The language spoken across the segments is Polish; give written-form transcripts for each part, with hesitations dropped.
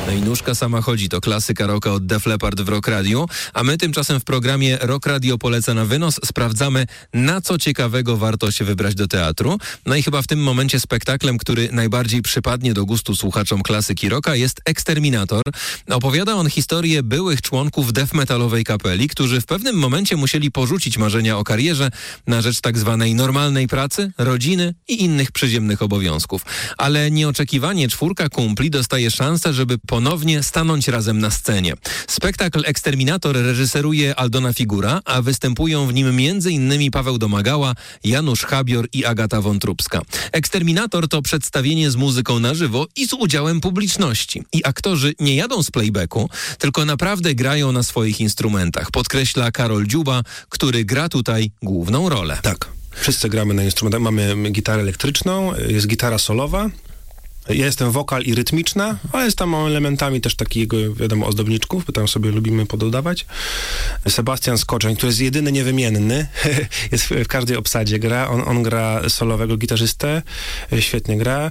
No i nóżka sama chodzi, to klasyka rocka od Def Leppard w Rock Radio, a my tymczasem w programie Rock Radio poleca na wynos sprawdzamy, na co ciekawego warto się wybrać do teatru. No i chyba w tym momencie spektaklem, który najbardziej przypadnie do gustu słuchaczom klasyki rocka, jest Exterminator. Opowiada on historię byłych członków death metalowej kapeli, którzy w pewnym momencie musieli porzucić marzenia o karierze na rzecz tak zwanej normalnej pracy, rodziny i innych przyziemnych obowiązków. Ale nieoczekiwanie czwórka kumpli dostaje szansę, żeby ponownie stanąć razem na scenie. Spektakl Exterminator reżyseruje Aldona Figura, a występują w nim m.in. Paweł Domagała, Janusz Habior i Agata Wątróbska. Exterminator to przedstawienie z muzyką na żywo i z udziałem publiczności. I aktorzy nie jadą z playbacku, tylko naprawdę grają na swoich instrumentach. Podkreśla Karol Dziuba, który gra tutaj główną rolę. Tak, wszyscy gramy na instrumentach. Mamy gitarę elektryczną, jest gitara solowa. Ja jestem wokal i rytmiczna, ale jest tam elementami też takiego, wiadomo, ozdobniczków, bo tam sobie lubimy pododawać. Sebastian Skoczeń, który jest jedyny niewymienny, jest w każdej obsadzie gra. On gra solowego gitarzystę, świetnie gra.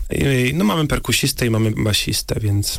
No mamy perkusistę i mamy basistę, więc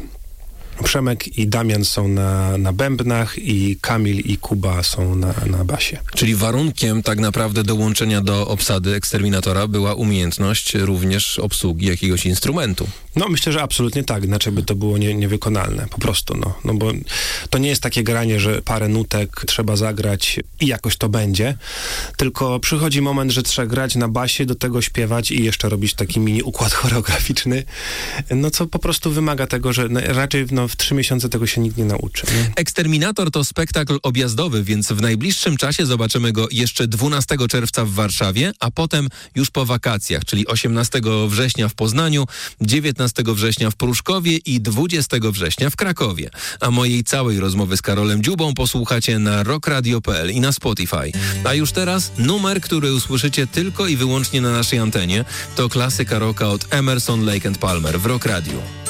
Przemek i Damian są na bębnach i Kamil i Kuba są na basie. Czyli warunkiem tak naprawdę dołączenia do obsady Exterminatora była umiejętność również obsługi jakiegoś instrumentu. No myślę, że absolutnie tak, inaczej by to było niewykonalne, po prostu, no bo to nie jest takie granie, że parę nutek trzeba zagrać i jakoś to będzie, tylko przychodzi moment, że trzeba grać na basie, do tego śpiewać i jeszcze robić taki mini układ choreograficzny, no co po prostu wymaga tego, że raczej w 3 miesiące tego się nikt nie nauczy. Nie? Exterminator to spektakl objazdowy, więc w najbliższym czasie zobaczymy go jeszcze 12 czerwca w Warszawie, a potem już po wakacjach, czyli 18 września w Poznaniu, 19 września w Pruszkowie i 20 września w Krakowie. A mojej całej rozmowy z Karolem Dziubą posłuchacie na rockradio.pl i na Spotify. A już teraz numer, który usłyszycie tylko i wyłącznie na naszej antenie, to klasyka rocka od Emerson, Lake and Palmer w Rock Radio.